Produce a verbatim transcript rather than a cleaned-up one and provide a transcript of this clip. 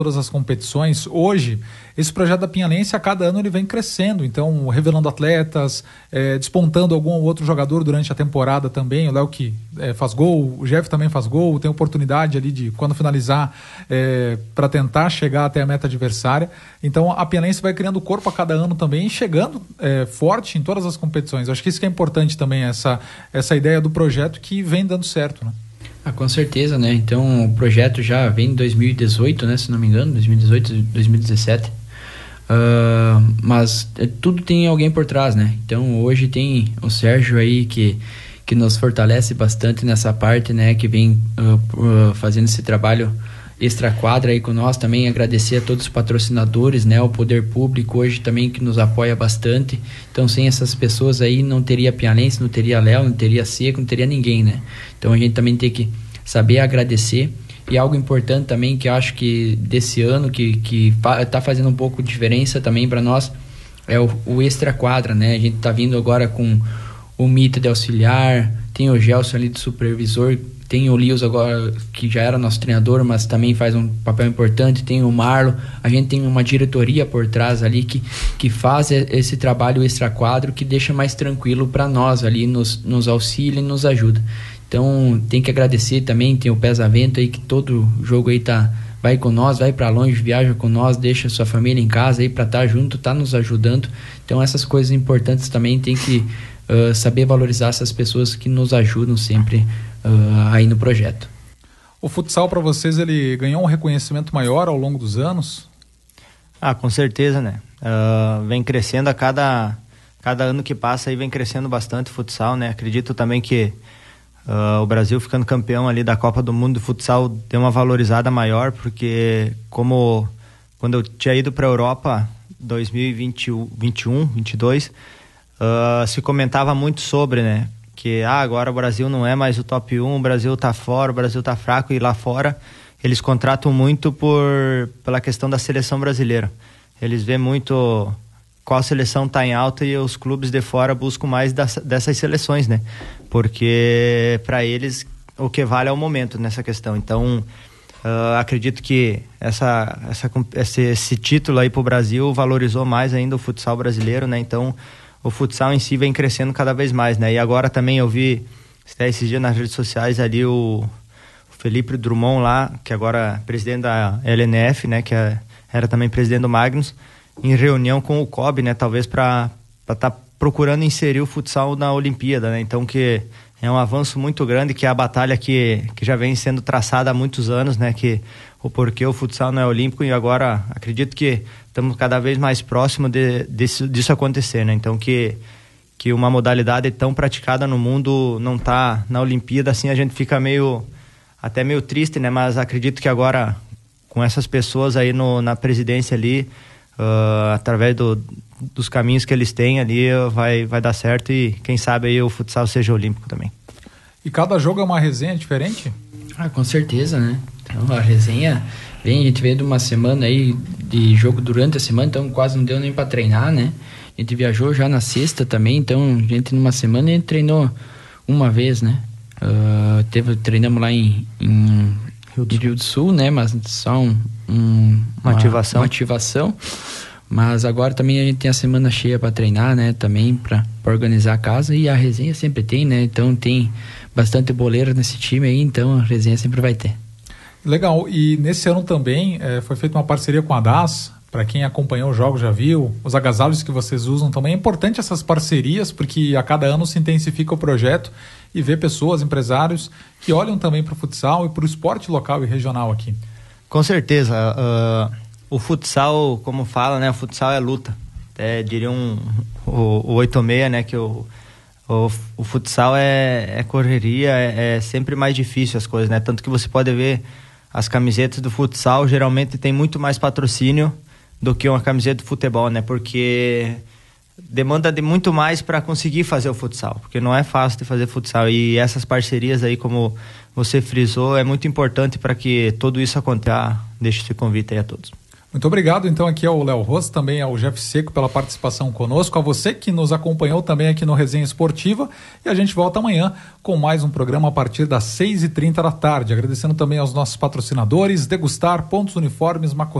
todas as competições. Hoje, esse projeto da Pinhalense, a cada ano ele vem crescendo, então revelando atletas, é, despontando algum outro jogador durante a temporada também. O Léo que é, faz gol, o Jeff também faz gol, tem oportunidade ali de, quando finalizar, é, para tentar chegar até a meta adversária. Então a Pinhalense vai criando corpo a cada ano também, chegando é, forte em todas as competições. Acho que isso que é importante também, essa, essa ideia do projeto que vem dando certo, né? Ah, com certeza, né? Então o projeto já vem em dois mil e dezoito, né? Se não me engano, dois mil e dezoito, dois mil e dezessete. Uh, mas é, tudo tem alguém por trás, né? Então hoje tem o Sérgio aí que, que nos fortalece bastante nessa parte, né? Que vem uh, uh, fazendo esse trabalho extra quadra aí com nós. Também agradecer a todos os patrocinadores, né? O poder público hoje também que nos apoia bastante. Então sem essas pessoas aí não teria Pinhalense, não teria Léo, não teria Seco, não teria ninguém, né? Então a gente também tem que saber agradecer. E algo importante também que eu acho que desse ano que, que fa- tá fazendo um pouco de diferença também para nós é o, o extra quadra, né? A gente tá vindo agora com o Mita de auxiliar, tem o Gelson ali de supervisor, tem o Lios agora, que já era nosso treinador, mas também faz um papel importante, tem o Marlo, a gente tem uma diretoria por trás ali que, que faz esse trabalho extra-quadro, que deixa mais tranquilo para nós ali, nos, nos auxilia e nos ajuda. Então tem que agradecer também, tem o Pesavento aí, que todo jogo aí tá, vai com nós, vai para longe, viaja com nós, deixa sua família em casa aí para estar tá junto, tá nos ajudando. Então essas coisas importantes também tem que uh, saber valorizar essas pessoas que nos ajudam sempre Uh, aí no projeto. O futsal para vocês, ele ganhou um reconhecimento maior ao longo dos anos? Ah, com certeza, né? Uh, vem crescendo a cada, cada ano que passa aí, vem crescendo bastante o futsal, né? Acredito também que uh, o Brasil ficando campeão ali da Copa do Mundo de futsal deu uma valorizada maior, porque como quando eu tinha ido para a Europa dois mil e vinte e um, vinte e dois, uh, se comentava muito sobre, né? Que ah, agora o Brasil não é mais o top um, o Brasil tá fora, o Brasil tá fraco, e lá fora eles contratam muito por, pela questão da seleção brasileira. Eles vêem muito qual seleção tá em alta e os clubes de fora buscam mais das, dessas seleções, né? Porque para eles o que vale é o momento nessa questão. Então uh, acredito que essa, essa, esse, esse título aí pro Brasil valorizou mais ainda o futsal brasileiro, né? Então o futsal em si vem crescendo cada vez mais, né? E agora também eu vi, até esses dias nas redes sociais ali, o, o Felipe Drummond lá, que agora é presidente da L N F, né? Que é, era também presidente do Magnus, em reunião com o C O B, né? Talvez para estar tá procurando inserir o futsal na Olimpíada, né? Então que é um avanço muito grande, que é a batalha que, que já vem sendo traçada há muitos anos, né? Que o porquê o futsal não é olímpico, e agora acredito que estamos cada vez mais próximos de, disso, disso acontecer, né? Então que, que uma modalidade tão praticada no mundo não está na Olimpíada, assim a gente fica meio, até meio triste, né? Mas acredito que agora, com essas pessoas aí no, na presidência ali, uh, através do, dos caminhos que eles têm ali, vai, vai dar certo, e quem sabe aí o futsal seja olímpico também. E cada jogo é uma resenha diferente? Ah, com certeza, né? Então a resenha vem, a gente veio de uma semana aí de jogo durante a semana, então quase não deu nem para treinar, né? A gente viajou já na sexta também, então a gente numa semana a gente treinou uma vez, né? Uh, teve, treinamos lá em, em Rio, do Rio do Sul, né? Mas só um, um, uma, uma ativação. Uma ativação. Mas agora também a gente tem a semana cheia para treinar, né? Também para organizar a casa, e a resenha sempre tem, né? Então tem bastante boleiro nesse time aí, então a resenha sempre vai ter. Legal, e nesse ano também é, foi feita uma parceria com a D A S. Para quem acompanhou os jogos já viu, os agasalhos que vocês usam também. É importante essas parcerias, porque a cada ano se intensifica o projeto e vê pessoas, empresários, que olham também para o futsal e para o esporte local e regional aqui. Com certeza, uh, o futsal, como fala, né, o futsal é luta. Até diria um, o, o oito seis, né, que o, o, o futsal é, é correria, é, é sempre mais difícil as coisas, né, tanto que você pode ver as camisetas do futsal geralmente tem muito mais patrocínio do que uma camiseta de futebol, né? Porque demanda de muito mais para conseguir fazer o futsal, porque não é fácil de fazer futsal, e essas parcerias aí, como você frisou, é muito importante para que tudo isso aconteça. Deixa esse convite aí a todos. Muito obrigado, então, aqui ao Léo Ross, também ao Jeff Seco pela participação conosco, a você que nos acompanhou também aqui no Resenha Esportiva, e a gente volta amanhã com mais um programa a partir das seis e trinta da tarde, agradecendo também aos nossos patrocinadores, Degustar, Pontos Uniformes, Maco